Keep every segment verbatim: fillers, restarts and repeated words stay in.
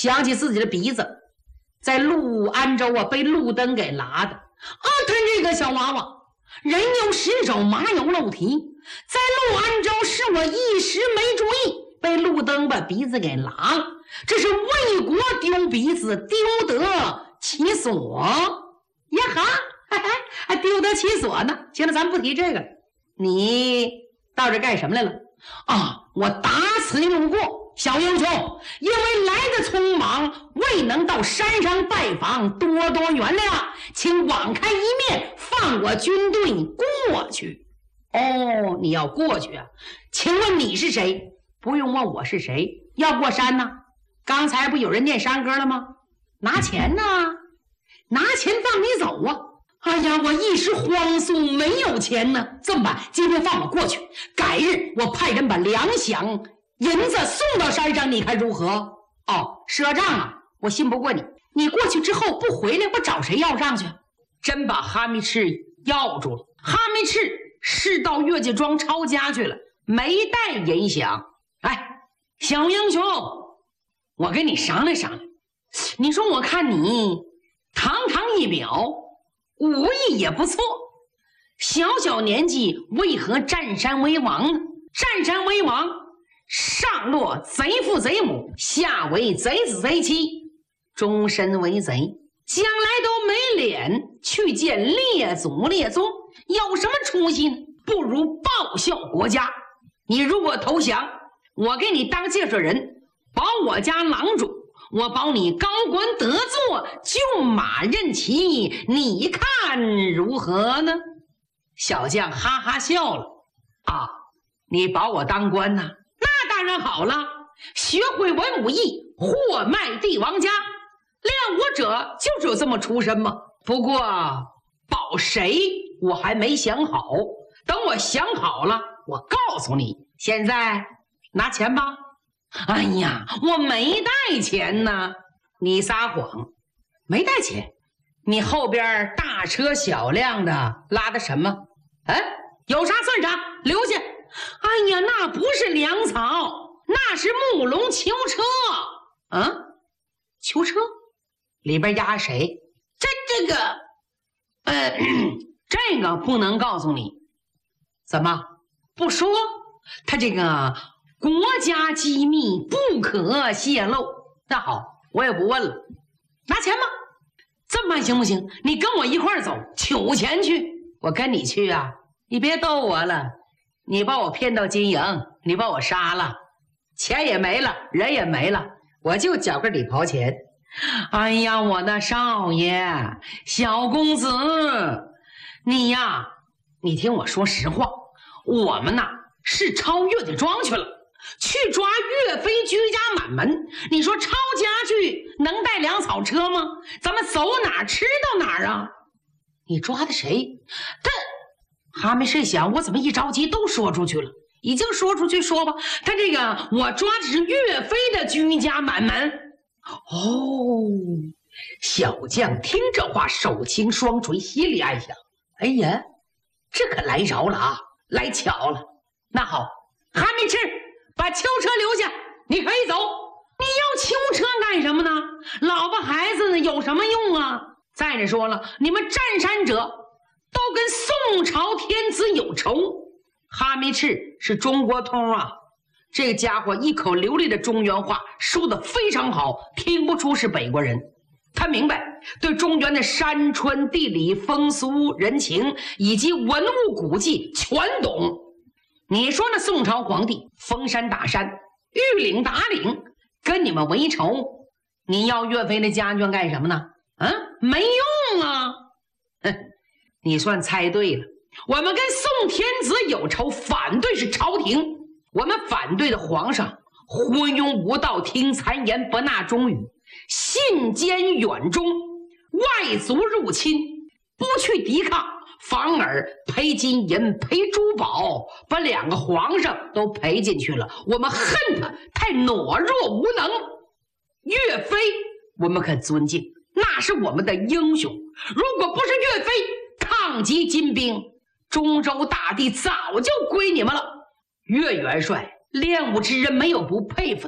想起自己的鼻子在陆安州啊被路灯给拉的啊，他这个小娃娃人有失手，马有漏蹄，在陆安州是我一时没注意，被路灯把鼻子给拉了，这是为国丢鼻子，丢得其所呀哈，还丢得其所呢。行了，咱不提这个了。你到这干什么来了？啊，我打此路过，小英雄，因为来的匆忙，未能到山上拜访，多多原谅，请网开一面，放我军队过去。哦，你要过去啊？请问你是谁？不用问我是谁，要过山呢？刚才不有人念山歌了吗？拿钱呢？拿钱放你走啊！哎呀，我一时慌速，没有钱呢。这么办？今天放我过去，改日我派人把粮饷、银子送到山上，你看如何？哦，赊账啊！我信不过你。你过去之后不回来，我找谁要账去？真把哈密赤要住了。哈密赤是到岳家庄抄家去了，没带银饷。哎，小英雄，我跟你商量商量。你说我看你堂堂一表，武艺也不错，小小年纪为何占山为王呢？占山为王，上落贼父贼母，下为贼子贼妻，终身为贼，将来都没脸去见列祖列宗，有什么出息呢？不如报效国家。你如果投降，我给你当介绍人，保我家郎主，我保你高官得坐，就马任骑，你看如何呢？小将哈哈笑了。啊，你保我当官呢？那当然好了，学会文武艺，货卖帝王家，练武者就是有这么出身嘛。不过保谁我还没想好，等我想好了我告诉你。现在拿钱吧。哎呀，我没带钱呢。你撒谎，没带钱？你后边大车小辆的拉的什么？哎，有啥算啥，留下。哎呀，那不是粮草，那是木龙囚车。啊，囚车里边压谁？这这个，呃，这个不能告诉你。怎么不说？他这个国家机密不可泄露。那好，我也不问了。拿钱吧。这么办行不行？你跟我一块儿走，取钱去。我跟你去啊？你别逗我了。你把我骗到金营，你把我杀了，钱也没了，人也没了，我就觉个礼袍钱。哎呀，我的少爷，小公子，你呀，你听我说实话，我们呐是抄岳家庄去了，去抓岳飞居家满门。你说抄家去能带粮草车吗？咱们走哪儿吃到哪儿啊？你抓的谁？他哈密赤想，我怎么一着急都说出去了？已经说出去说吧。他这个我抓的是岳飞的居家满门。哦，小将听这话，手擎双锤，心里暗想：哎呀，这可来着了啊，来巧了。那好，哈密赤，把囚车留下，你可以走。你要囚车干什么呢？老婆孩子呢，有什么用啊？再者说了，你们占山者都跟宋朝天子有仇。哈密赤是中国通啊，这个家伙一口流利的中原话说得非常好，听不出是北国人。他明白对中原的山川地理风俗人情以及文物古迹全懂。你说那宋朝皇帝封山打山，御岭打岭，跟你们为仇，你要岳飞的家眷干什么呢？啊，没用啊。哼，你算猜对了，我们跟宋天子有仇，反对是朝廷，我们反对的皇上昏庸无道，听谗言，不纳忠语，信奸远忠，外族入侵不去抵抗，反而赔金银赔珠宝，把两个皇上都赔进去了。我们恨他太懦弱无能。岳飞我们可尊敬，那是我们的英雄，如果不是岳飞抗击金兵，中州大地早就归你们了。岳元帅练武之人没有不佩服的，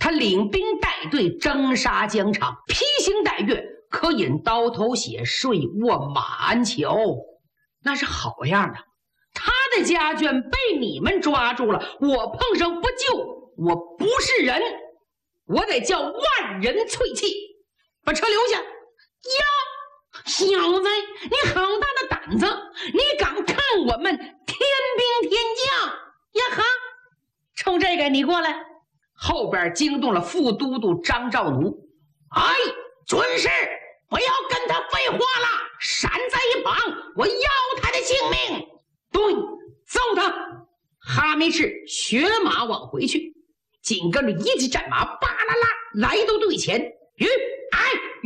他领兵带队征杀疆场，披星戴月，可饮刀头血，睡卧马鞍裘，那是好样的。他的家眷被你们抓住了，我碰上不救，我不是人，我得叫万人啐泣。把车留下。呀，小子，你好大的胆子，你敢看我们天兵天将呀哈！冲这个你过来。后边惊动了副都督张兆奴。哎，军士，不要跟他废话了，闪在一旁，我要他的性命。对，揍他！哈密士学马往回去，紧跟着一骑战马巴啦啦来到队前。吁，哎，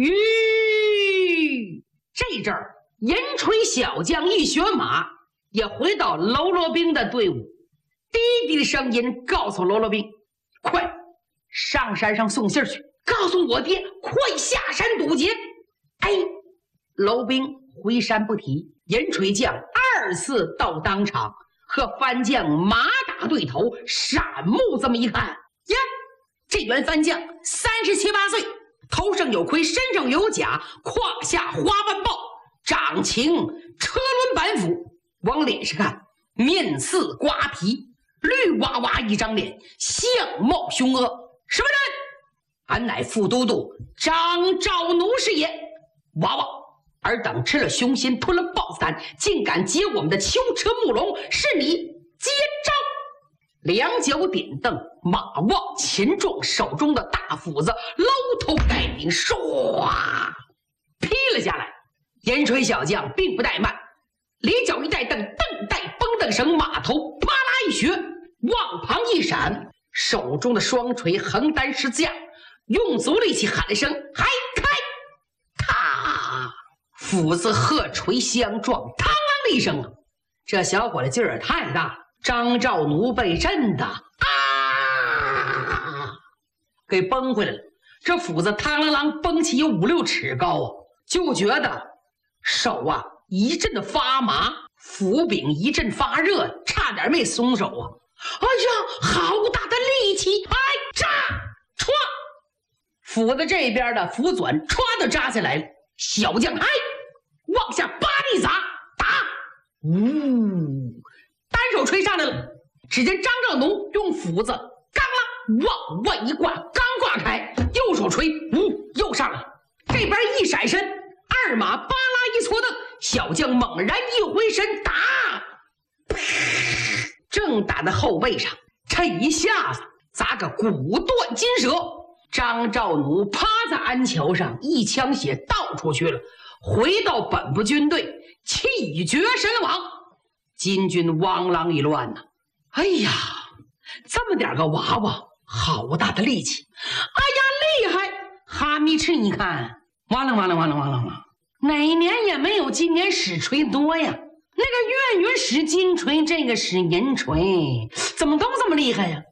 吁！这阵儿，银锤小将一学马，也回到喽啰兵的队伍，低低的声音告诉喽啰兵：快上山上送信去，告诉我爹快下山堵截。哎，娄兵回山不提，银锤将二次到当场，和番将马打对头，闪目这么一看呀，这员番将三十七八岁，头上有盔，身上有甲，胯下花斑豹，掌擎车轮板斧，往脸上看，面似瓜皮，绿哇哇一张脸，相貌凶恶。什么人？俺乃副都督张兆奴是也。娃娃，尔等吃了雄心，吞了豹子胆，竟敢劫我们的囚车木笼，是你接招！两脚点蹬，马望秦壮手中的大斧子搂头带柄，唰劈了下来。银锤小将并不怠慢，里脚一带蹬，蹬带绷蹬绳，马头啪啦一削，往旁一闪，手中的双锤横担十字架，用足力气喊了声：“还开！”踏，斧子和锤相撞，嘡啷的一声啊！这小伙子劲儿太大了，张兆奴被震的啊，给崩回来了。这斧子嘡啷啷崩起有五六尺高啊，就觉得手啊一阵的发麻，斧柄一阵发热，差点没松手啊！哎呀，好大的力气！哎，扎歘，斧子这边的斧钻歘就扎下来了。小将哎，往下叭地砸，打，呜，单手锤上来了。只见张兆奴用斧子刚啦往外一挂，刚挂开，右手锤，呜，又上来了。这边一闪身，二马巴拉一搓蹬，小将猛然一回身，打，正打在后背上，这一下子砸个骨断筋折。张兆奴趴在鞍桥上，一枪血倒出去了，回到本部军队，气绝身亡。金军汪啷一乱呐！哎呀，这么点个娃娃，好大的力气！哎呀，厉害！哈密赤，你看，完了完了完了完了完了，哪年也没有今年使锤多呀。那个岳云使金锤，这个使银锤，怎么都这么厉害呀？